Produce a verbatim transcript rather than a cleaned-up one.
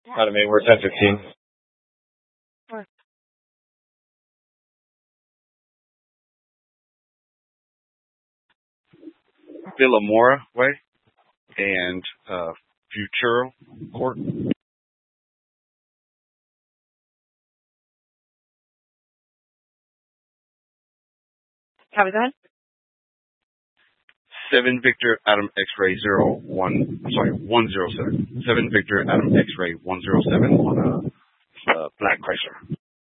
Adam eight, we're ten fifteen. Villamora Way and uh, Futuro Court. Copy that. Seven Victor Adam X-ray zero one. I'm sorry, one zero seven. Seven Victor Adam X-ray one zero seven on a uh, Black Chrysler.